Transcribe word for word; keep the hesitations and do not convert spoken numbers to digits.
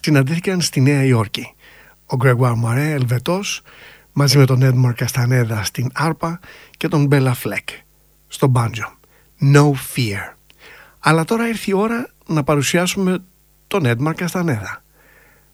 συναντήθηκαν στη Νέα Υόρκη. Ο Γκρέγκουαρ Μορέ, Ελβετός, μαζί με τον Έντμαρ Καστανέδα στην άρπα και τον Μπέλα Φλεκ στο μπάντζο. No Fear. Αλλά τώρα ήρθε η ώρα να παρουσιάσουμε τον Έντμαρ Καστανέδα.